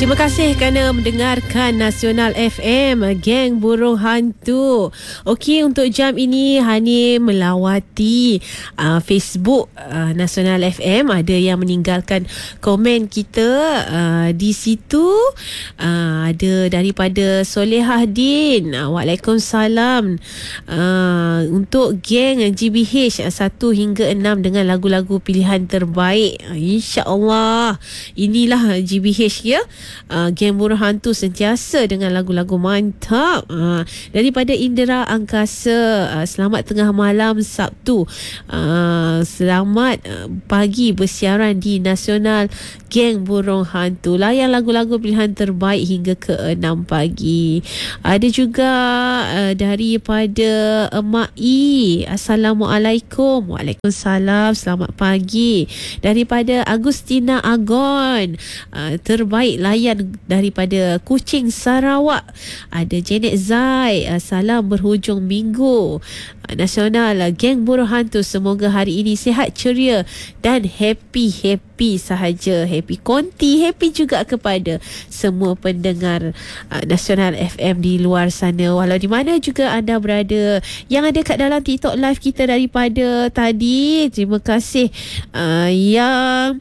Terima kasih kerana mendengarkan Nasional FM, Geng Burung Hantu. Okey, untuk jam ini Hani melawati Facebook Nasional FM. Ada yang meninggalkan komen kita di situ. Ada daripada Solehah Din. Waalaikumsalam. Untuk geng GBH 1 hingga 6 dengan lagu-lagu pilihan terbaik. InsyaAllah. Inilah GBH ya. Geng Burung Hantu sentiasa dengan lagu-lagu mantap. Daripada Indra Angkasa, selamat tengah malam Sabtu. Selamat pagi bersiaran di Nasional Geng Burung Hantu. Layan lagu-lagu pilihan terbaik hingga ke 6 pagi. Ada juga daripada Emak I. Assalamualaikum. Waalaikumsalam. Selamat pagi. Daripada Agustina Agon. Terbaik layan daripada Kuching, Sarawak. Ada Janet Zai. Salam berhujung minggu. Nasional Geng Burung Hantu, semoga hari ini sihat, ceria dan happy sahaja. Happy konti, happy juga kepada semua pendengar Nasional FM di luar sana, walau di mana juga anda berada. Yang ada kat dalam TikTok live kita daripada tadi, terima kasih yang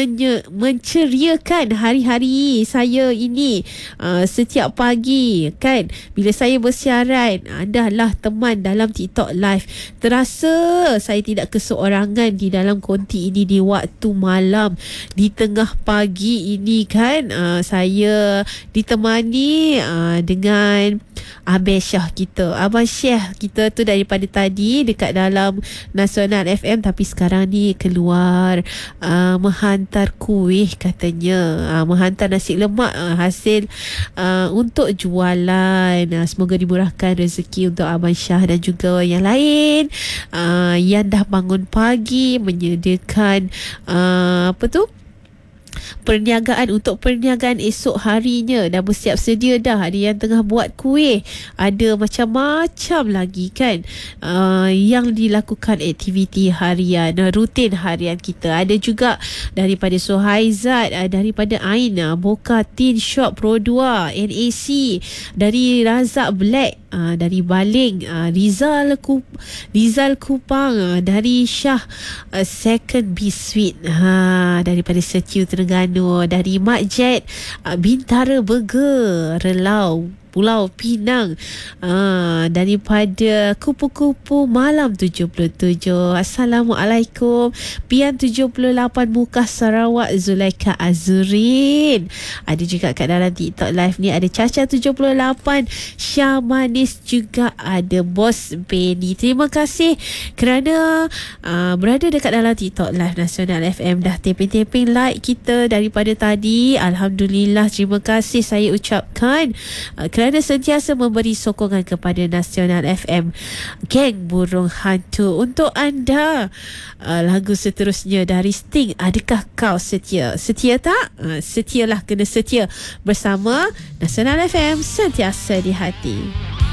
menceriakan hari-hari saya ini. Setiap pagi kan, bila saya bersiaran, anda lah teman dalam TikTok live. Terasa saya tidak keseorangan di dalam konti ini di waktu malam, di tengah pagi ini kan. Saya ditemani dengan Abang Syah kita. Abang Syah kita tu daripada tadi dekat dalam Nasional FM, tapi sekarang ni keluar menghantar kuih katanya. Menghantar nasi lemak hasil untuk jualan. Semoga dimurahkan rezeki untuk Abang Syah dan juga yang lain yang dah bangun pagi menyediakan perniagaan untuk perniagaan esok harinya. Dah bersiap sedia dah. Ada yang tengah buat kuih, ada macam-macam lagi kan yang dilakukan aktiviti harian, rutin harian kita. Ada juga daripada Suhaizat, daripada Ain, Boka Tin Shop Pro 2 NAC, dari Razak Black, dari Baling, Rizal Kupang, dari Syah Second B Sweet, daripada Setiu Terengganu, dari Mak Jet, Bintara Burger Relau Pulau Pinang, daripada Kupu-Kupu Malam 77. Assalamualaikum. Pian 78 Mukah Sarawak, Zulaika Azurin. Ada juga kat dalam TikTok live ni ada Caca 78, Syah Manis, juga ada Bos Benny. Terima kasih kerana berada dekat dalam TikTok live Nasional FM. Dah taping like kita daripada tadi. Alhamdulillah, terima kasih saya ucapkan kerana sentiasa memberi sokongan kepada Nasional FM, Geng Burung Hantu. Untuk anda, lagu seterusnya dari Sting, Adakah Kau Setia? Setia tak? Setialah, kena setia bersama Nasional FM, sentiasa di hati.